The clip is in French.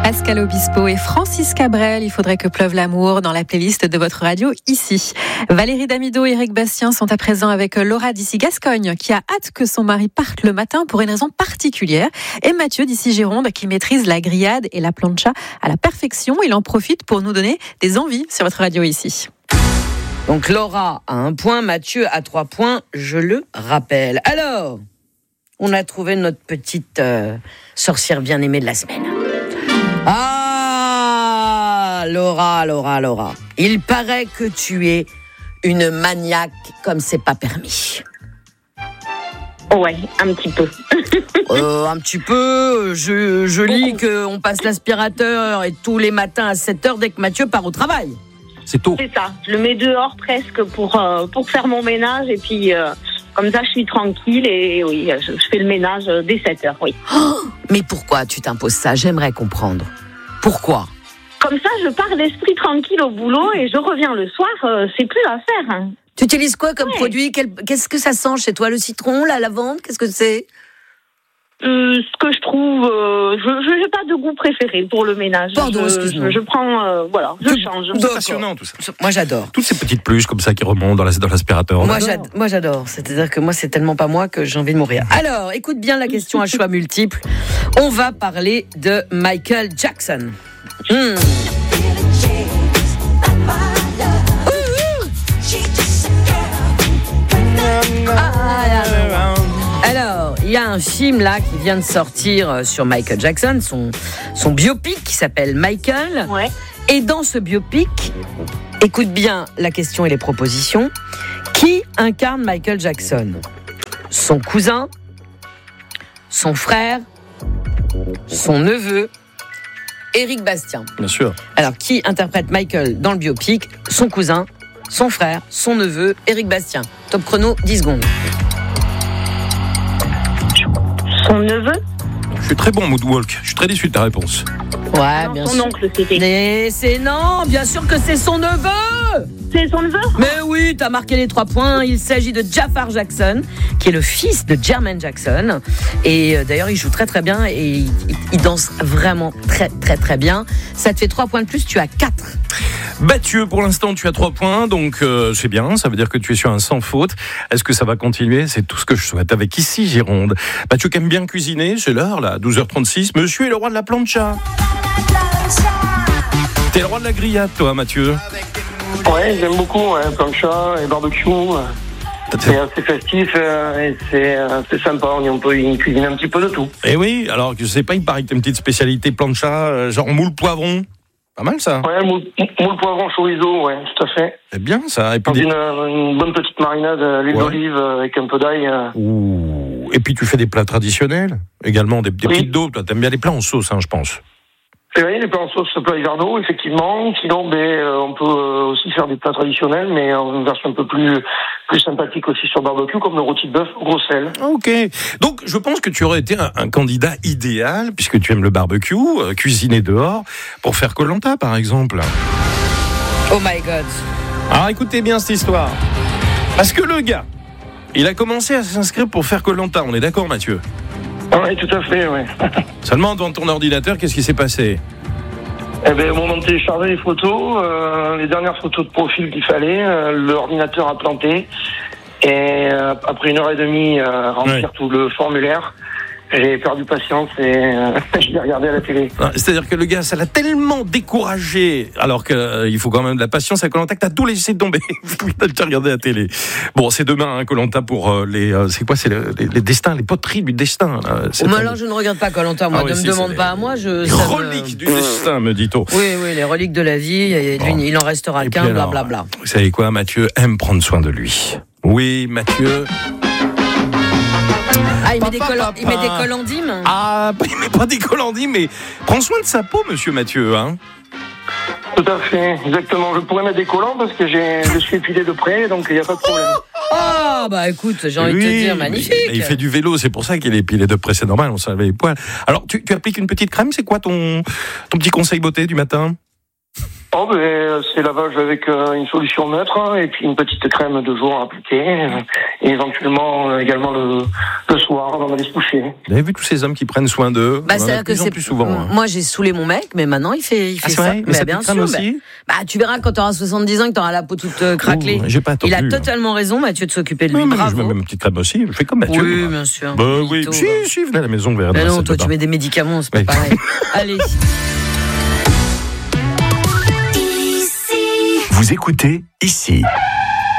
Pascal Obispo et Francis Cabrel, il faudrait que pleuve l'amour dans la playlist de votre radio ici. Valérie Damido et Eric Bastien sont à présent avec Laura d'ici Gascogne qui a hâte que son mari parte le matin pour une raison particulière. Et Mathieu d'ici Gironde qui maîtrise la grillade et la plancha à la perfection. Il en profite pour nous donner des envies sur votre radio ici. Donc Laura a 1 point, Mathieu a 3 points, je le rappelle. Alors, on a trouvé notre petite sorcière bien-aimée de la semaine. Ah, Laura. Il paraît que tu es une maniaque comme c'est pas permis. Ouais, un petit peu. Un petit peu, je lis qu'on passe l'aspirateur et tous les matins à 7h dès que Mathieu part au travail. C'est tôt. C'est ça, je le mets dehors presque pour faire mon ménage et puis comme ça je suis tranquille et oui, je fais le ménage dès 7h, oui. Oh, mais pourquoi tu t'imposes ça ? J'aimerais comprendre. Pourquoi ? Comme ça je pars l'esprit tranquille au boulot et je reviens le soir, c'est plus à faire. Hein. Tu utilises quoi comme produit ? Qu'est-ce que ça sent chez toi ? Le citron, la lavande ? Qu'est-ce que c'est ? Ce que je trouve, je n'ai pas de goût préféré pour le ménage. Pardon, excuse-moi. Je prends, je change. C'est passionnant tout ça. Moi j'adore. Toutes ces petites pluches comme ça qui remontent dans l'aspirateur. Moi j'adore. C'est-à-dire que moi c'est tellement pas moi que j'ai envie de mourir. Alors, écoute bien la question à choix multiples. On va parler de Michael Jackson. Alors, il y a un film là qui vient de sortir sur Michael Jackson, son biopic qui s'appelle Michael. Ouais. Et dans ce biopic, écoute bien la question et les propositions. Qui incarne Michael Jackson ? Son cousin, son frère, son neveu, Eric Bastien. Bien sûr. Alors, qui interprète Michael dans le biopic ? Son cousin, son frère, son neveu, Eric Bastien. Top chrono, 10 secondes. Son neveu ? Je suis très bon Moodwalk. Je suis très déçu de ta réponse. Ouais, non, bien son sûr. oncle, c'était. Mais c'est non, bien sûr que c'est son neveu. C'est son neveu ? Mais oui, t'as marqué les 3 points. Il s'agit de Jafar Jackson, qui est le fils de Jermaine Jackson. Et d'ailleurs, il joue très très bien et il danse vraiment très très très bien. Ça te fait 3 points de plus, tu as 4. Mathieu, pour l'instant, tu as 3 points, donc c'est bien. Ça veut dire que tu es sur un sans faute. Est-ce que ça va continuer ? C'est tout ce que je souhaite avec ici Gironde. Mathieu qui aime bien cuisiner, c'est l'heure là, 12h36. Monsieur est le roi de la plancha. T'es le roi de la grillade, toi, Mathieu. Ouais, j'aime beaucoup, plancha et barbecue. C'est assez festif et c'est sympa. On peut y cuisiner un petit peu de tout. Eh oui, alors je sais pas, il paraît que t'as une petite spécialité plancha, genre moule poivron. Pas mal ça. Ouais, moule poivron chorizo, ouais, tout à fait. C'est bien ça. Et puis une bonne petite marinade, l'huile d'olive avec un peu d'ail. Ouh. Et puis tu fais des plats traditionnels également, des petites daubes. Toi, t'aimes bien les plats en sauce, je pense. C'est vrai, les plats en sauce, plat Hivernaux, effectivement. Sinon, on peut aussi faire des plats traditionnels, mais en une version un peu plus sympathique aussi sur barbecue, comme le rôti de bœuf au gros sel. Ok. Donc, je pense que tu aurais été un candidat idéal, puisque tu aimes le barbecue, cuisiner dehors, pour faire Koh-Lanta, par exemple. Oh my God. Alors, écoutez bien cette histoire. Parce que le gars, il a commencé à s'inscrire pour faire Koh-Lanta. On est d'accord, Mathieu ? Oui, tout à fait, oui. Seulement, devant ton ordinateur, qu'est-ce qui s'est passé ? Au moment de télécharger les photos, les dernières photos de profil qu'il fallait, l'ordinateur a planté. Et après 1h30 à remplir tout le formulaire, j'ai perdu patience et je l'ai regardé à la télé. C'est-à-dire que le gars, ça l'a tellement découragé, alors qu'il faut quand même de la patience à Koh-Lanta, que t'as tout laissé tomber. T'as regardé la télé. Bon, c'est demain, Koh-Lanta pour c'est quoi ? C'est les destins, les poteries du destin. Là. Mais alors, je ne regarde pas Koh-Lanta, moi. Ne me demande pas à moi. Les reliques du destin, me dit-on. Oui, les reliques de la vie. Et il en restera qu'un, blablabla. Vous savez quoi, Mathieu aime prendre soin de lui. Oui, Mathieu. Ah, il met des colandimes. Ah, il met pas des colandimes, mais prends soin de sa peau, monsieur Mathieu, hein. Tout à fait, exactement. Je pourrais mettre des collants parce que je suis épilé de près, donc il n'y a pas de problème. Ah, bah écoute, j'ai envie de te dire, magnifique. Il fait du vélo, c'est pour ça qu'il est épilé de près, c'est normal, on s'enlève les poils. Alors, tu appliques une petite crème, c'est quoi ton petit conseil beauté du matin ? C'est lavage avec une solution neutre et puis une petite crème de jour à appliquer et éventuellement également le soir avant d'aller se coucher. Vous avez vu tous ces hommes qui prennent soin d'eux? C'est-à-dire que c'est plus souvent. Moi, j'ai saoulé mon mec, mais maintenant il fait ça. Vrai, mais bien sûr. Aussi tu verras quand tu auras 70 ans que tu auras la peau toute craquelée. J'ai pas attendu. Il a totalement raison, Mathieu, de s'occuper de lui. Bravo. Je mets ma petite crème aussi. Je fais comme Mathieu. Oui, bien sûr. Oui, si, venez à la maison. Mais non, toi, tu mets des médicaments, c'est pas pareil. Allez. Vous écoutez ici.